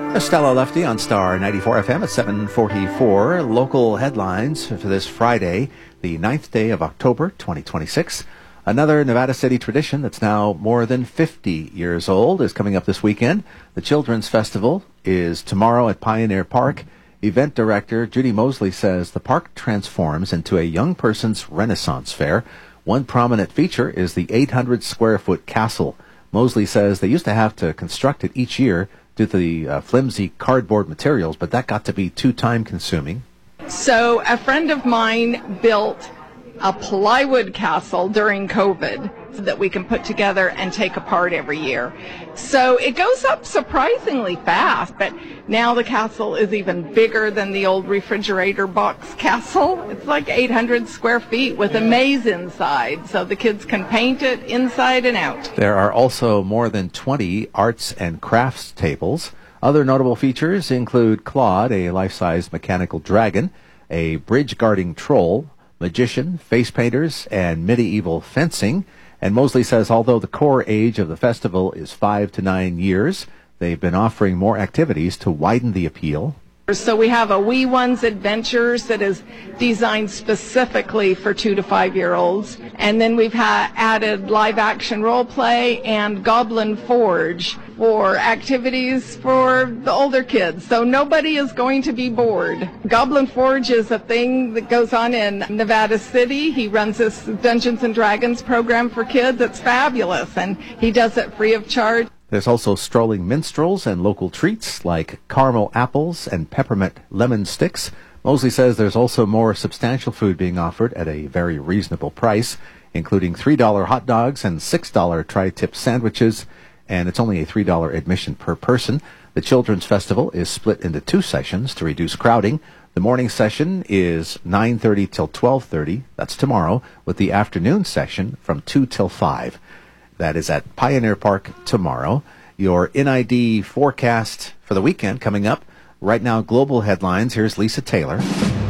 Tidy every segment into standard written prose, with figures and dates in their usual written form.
Stella Lefty on Star 94 FM at 7:44. Local headlines for this Friday, the 9th day of October, 2026. Another Nevada City tradition that's now more than 50 years old is coming up this weekend. The Children's Festival is tomorrow at Pioneer Park. Event director Judy Mosley says the park transforms into a young person's Renaissance fair. One prominent feature is the 800-square-foot castle. Mosley says they used to have to construct it each year due to the flimsy cardboard materials, but that got to be too time-consuming. So a friend of mine built a plywood castle during COVID that we can put together and take apart every year. So it goes up surprisingly fast, but now the castle is even bigger than the old refrigerator box castle. It's like 800 square feet with a maze inside, so the kids can paint it inside and out. There are also more than 20 arts and crafts tables. Other notable features include Claude, a life-size mechanical dragon, a bridge-guarding troll, magician, face painters, and medieval fencing. And Mosley says although the core age of the festival is 5 to 9 years, they've been offering more activities to widen the appeal. So we have a Wee Ones Adventures that is designed specifically for 2 to 5-year-olds. And then we've added live action role play and Goblin Forge for activities for the older kids. So nobody is going to be bored. Goblin Forge is a thing that goes on in Nevada City. He runs this Dungeons and Dragons program for kids. It's fabulous, and he does it free of charge. There's also strolling minstrels and local treats like caramel apples and peppermint lemon sticks. Mosley says there's also more substantial food being offered at a very reasonable price, including $3 hot dogs and $6 tri-tip sandwiches, and it's only a $3 admission per person. The Children's Festival is split into 2 sessions to reduce crowding. The morning session is 9:30 till 12:30. That's tomorrow, with the afternoon session from 2 till 5. That is at Pioneer Park tomorrow. Your NID forecast for the weekend coming up. Right now, global headlines. Here's Lisa Taylor.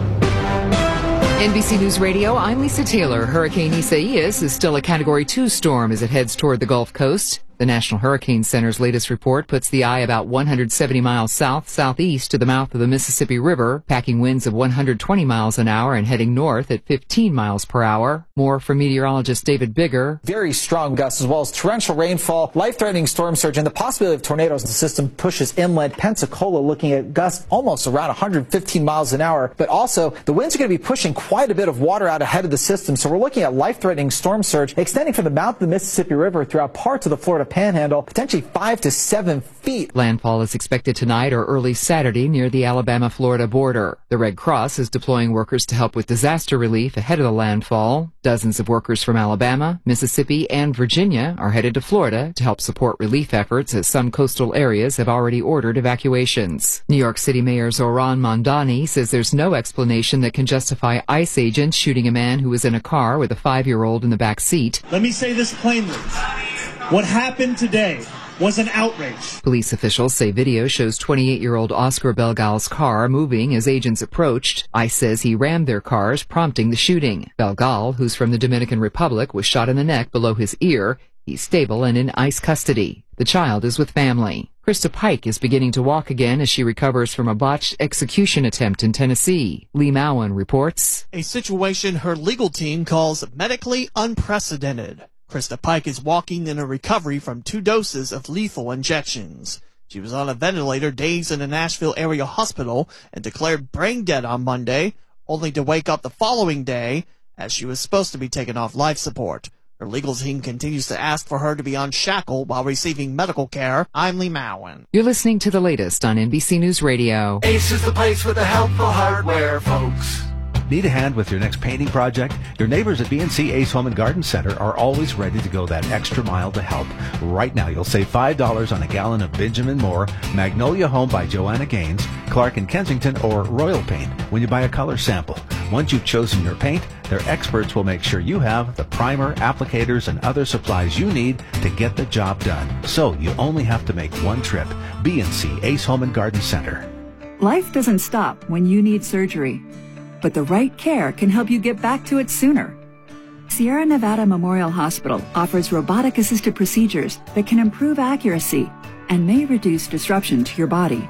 NBC News Radio, I'm Lisa Taylor. Hurricane Isaias is still a Category 2 storm as it heads toward the Gulf Coast. The National Hurricane Center's latest report puts the eye about 170 miles south-southeast to the mouth of the Mississippi River, packing winds of 120 miles an hour and heading north at 15 miles per hour. More from meteorologist David Bigger. Very strong gusts as well as torrential rainfall, life-threatening storm surge, and the possibility of tornadoes. The system pushes inland. Pensacola looking at gusts almost around 115 miles an hour, but also the winds are going to be pushing quite a bit of water out ahead of the system, so we're looking at life-threatening storm surge extending from the mouth of the Mississippi River throughout parts of the Florida Panhandle, potentially 5 to 7 feet. Landfall is expected tonight or early Saturday near the Alabama-Florida border. The Red Cross is deploying workers to help with disaster relief ahead of the landfall. Dozens of workers from Alabama, Mississippi, and Virginia are headed to Florida to help support relief efforts as some coastal areas have already ordered evacuations. New York City Mayor Zohran Mamdani says there's no explanation that can justify ICE agents shooting a man who was in a car with a 5-year-old in the back seat. Let me say this plainly. What happened today was an outrage. Police officials say video shows 28-year-old Oscar Belgal's car moving as agents approached. ICE says he rammed their cars, prompting the shooting. Belgal, who's from the Dominican Republic, was shot in the neck below his ear. He's stable and in ICE custody. The child is with family. Krista Pike is beginning to walk again as she recovers from a botched execution attempt in Tennessee. Lee Mowen reports. A situation her legal team calls medically unprecedented. Krista Pike is walking in a recovery from 2 doses of lethal injections. She was on a ventilator days in a Nashville area hospital and declared brain dead on Monday, only to wake up the following day as she was supposed to be taken off life support. Her legal team continues to ask for her to be unshackled while receiving medical care. I'm Lee Mowen. You're listening to the latest on NBC News Radio. Ace is the place with the helpful hardware, folks. Need a hand with your next painting project? Your neighbors at BNC Ace Home and Garden Center are always ready to go that extra mile to help. Right now, you'll save $5 on a gallon of Benjamin Moore, Magnolia Home by Joanna Gaines, Clark and Kensington, or Royal Paint when you buy a color sample. Once you've chosen your paint, their experts will make sure you have the primer, applicators, and other supplies you need to get the job done. So you only have to make one trip. BNC Ace Home and Garden Center. Life doesn't stop when you need surgery, but the right care can help you get back to it sooner. Sierra Nevada Memorial Hospital offers robotic-assisted procedures that can improve accuracy and may reduce disruption to your body.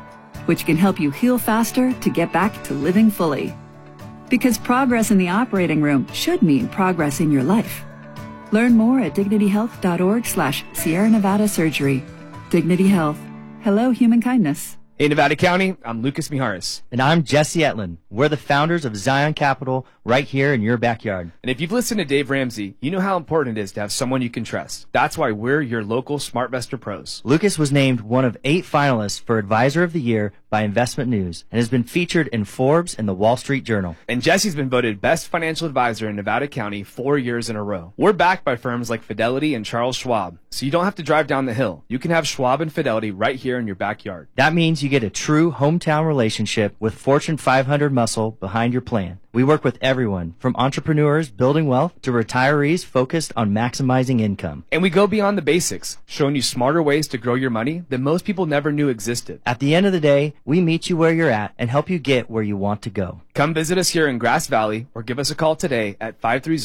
which can help you heal faster to get back to living fully. Because progress in the operating room should mean progress in your life. Learn more at dignityhealth.org/Sierra Nevada Surgery. Dignity Health. Hello, human kindness. In Nevada County, I'm Lucas Mijares. And I'm Jesse Etlin. We're the founders of Zion Capital right here in your backyard. And if you've listened to Dave Ramsey, you know how important it is to have someone you can trust. That's why we're your local SmartVestor pros. Lucas was named one of 8 finalists for Advisor of the Year by Investment News and has been featured in Forbes and the Wall Street Journal. And Jesse's been voted Best Financial Advisor in Nevada County 4 years in a row. We're backed by firms like Fidelity and Charles Schwab, so you don't have to drive down the hill. You can have Schwab and Fidelity right here in your backyard. That means you get a true hometown relationship with Fortune 500 muscle behind your plan. We work with everyone, from entrepreneurs building wealth to retirees focused on maximizing income. And we go beyond the basics, showing you smarter ways to grow your money that most people never knew existed. At the end of the day, we meet you where you're at and help you get where you want to go. Come visit us here in Grass Valley or give us a call today at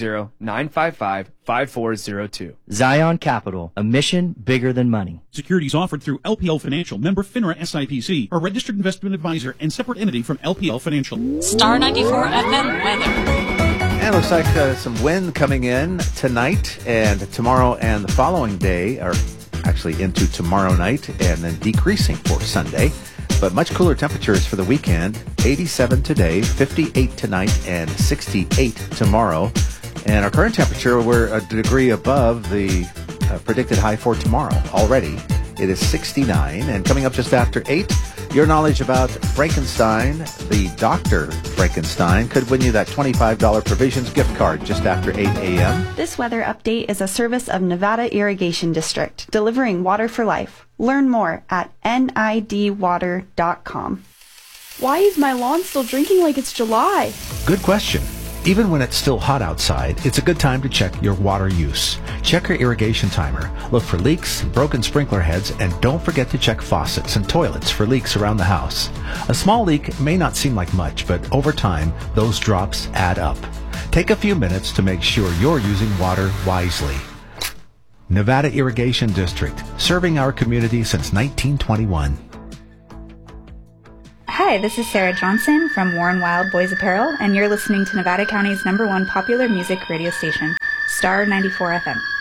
530-955-5402. Zion Capital, a mission bigger than money. Securities offered through LPL Financial, member FINRA SIPC, a registered investment advisor and separate entity from LPL Financial. Star 94 FM weather. And it looks like some wind coming in tonight and tomorrow and the following day, or actually into tomorrow night, and then decreasing for Sunday. But much cooler temperatures for the weekend. 87 today, 58 tonight, and 68 tomorrow. And our current temperature, we're a degree above the predicted high for tomorrow already. It is 69. And coming up just after 8, your knowledge about Frankenstein, the Dr. Frankenstein, could win you that $25 Provisions gift card just after 8 a.m. This weather update is a service of Nevada Irrigation District, delivering water for life. Learn more at nidwater.com. Why is my lawn still drinking like it's July? Good question. Even when it's still hot outside, it's a good time to check your water use. Check your irrigation timer. Look for leaks, broken sprinkler heads, and don't forget to check faucets and toilets for leaks around the house. A small leak may not seem like much, but over time, those drops add up. Take a few minutes to make sure you're using water wisely. Nevada Irrigation District, serving our community since 1921. Hi, this is Sarah Johnson from Warren Wild Boys Apparel, and you're listening to Nevada County's #1 popular music radio station, Star 94 FM.